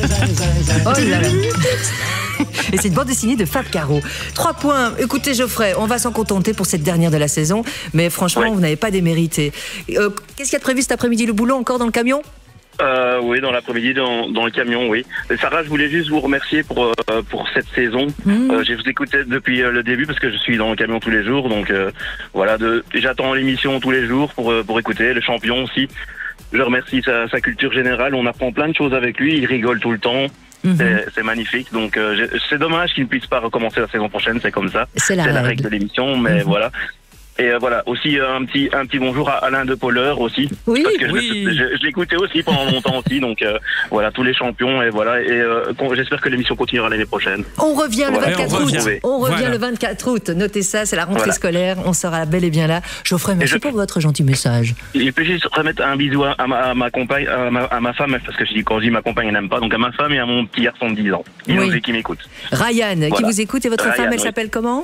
Oh là là. Et c'est une bande dessinée de Fab Caro. 3 points. Écoutez Geoffrey, on va s'en contenter pour cette dernière de la saison, mais franchement, vous n'avez pas démérité. Qu'est-ce qu'il y a de prévu cet après-midi? Le boulot encore dans le camion? Oui, dans l'après-midi, dans le camion, oui. Et Sarah, je voulais juste vous remercier pour cette saison. Je vous écoutais depuis le début parce que je suis dans le camion tous les jours. Donc voilà, j'attends l'émission tous les jours pour écouter. Le champion aussi. Je remercie sa culture générale. On apprend plein de choses avec lui. Il rigole tout le temps. C'est magnifique. Donc c'est dommage qu'il ne puisse pas recommencer la saison prochaine. C'est comme ça. C'est la règle de l'émission. Mais voilà. Et voilà, aussi un petit bonjour à Alain de Polleur aussi. Oui, parce que je l'écoutais aussi pendant longtemps aussi. Donc voilà, tous les champions et voilà. Et j'espère que l'émission continuera l'année prochaine. On revient le 24 août. On revient le 24 août. Notez ça, c'est la rentrée scolaire. On sera bel et bien là. Geoffrey, merci pour votre gentil message. Il peut juste remettre un bisou à ma compagne, à ma femme, parce que quand je dis ma compagne, elle n'aime pas. Donc à ma femme et à mon petit garçon de 10 ans. Qui m'écoute. Ryan, qui vous écoute, et votre femme, elle s'appelle comment?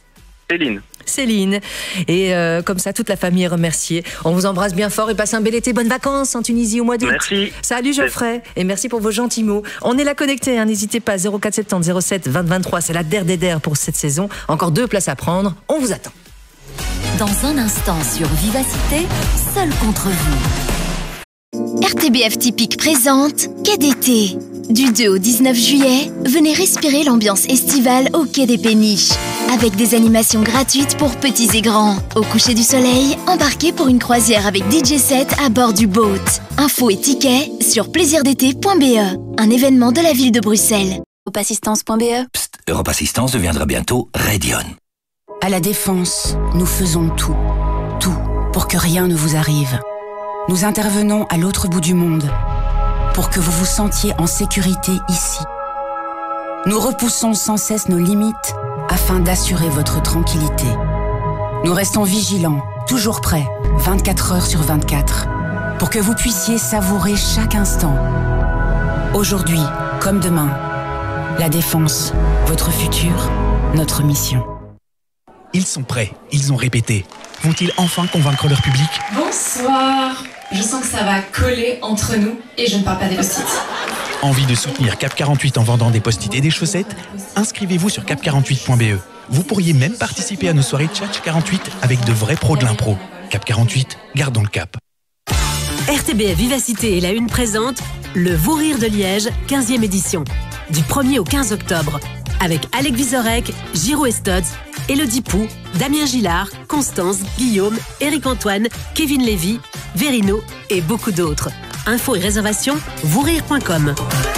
Céline. Et comme ça, toute la famille est remerciée. On vous embrasse bien fort et passez un bel été. Bonnes vacances en Tunisie au mois d'août. Merci. Salut Geoffrey. Et merci pour vos gentils mots. On est là connectés, n'hésitez pas. 0470 07 20 23. C'est la der pour cette saison. Encore 2 places à prendre. On vous attend. Dans un instant sur Vivacité, seul contre vous. RTBF Typique présente Quai d'été. Du 2 au 19 juillet, venez respirer l'ambiance estivale au Quai des Péniches. Avec des animations gratuites pour petits et grands. Au coucher du soleil, embarquez pour une croisière avec DJ set à bord du boat. Infos et tickets sur plaisirdété.be. Un événement de la ville de Bruxelles. Europassistance.be. Psst, Europassistance deviendra bientôt Radion. À la Défense, nous faisons tout pour que rien ne vous arrive. Nous intervenons à l'autre bout du monde pour que vous vous sentiez en sécurité ici. Nous repoussons sans cesse nos limites afin d'assurer votre tranquillité. Nous restons vigilants, toujours prêts, 24 heures sur 24, pour que vous puissiez savourer chaque instant. Aujourd'hui, comme demain, la Défense, votre futur, notre mission. Ils sont prêts, ils ont répété. Vont-ils enfin convaincre leur public? Bonsoir. Je sens que ça va coller entre nous et je ne parle pas des post-it. Envie de soutenir Cap 48 en vendant des post-it et des chaussettes? Inscrivez-vous sur cap48.be. Vous pourriez même participer à nos soirées Tchatch 48 avec de vrais pros de l'impro. Cap 48, gardons le cap. RTBF Vivacité et la Une présente le Vous Rire de Liège, 15e édition. Du 1er au 15 octobre. Avec Alec Vizorek, Giro Estotz, Elodie Pou, Damien Gillard, Constance, Guillaume, Éric Antoine, Kevin Lévy, Verino et beaucoup d'autres. Infos et réservations, vousrire.com.